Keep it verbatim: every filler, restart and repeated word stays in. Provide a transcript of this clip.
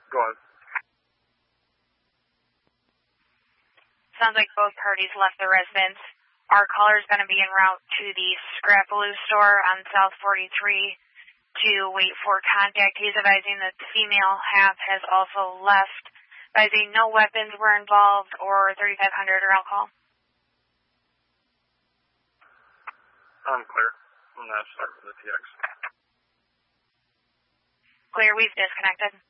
Go on. Sounds like both parties left the residence. Our caller is going to be en route to the Scrapaloo store on South forty-three to wait for contact. He's advising that the female half has also left, advising no weapons were involved or thirty-five hundred or alcohol. I'm clear. I'm not starting with the T X. Clear, we've disconnected.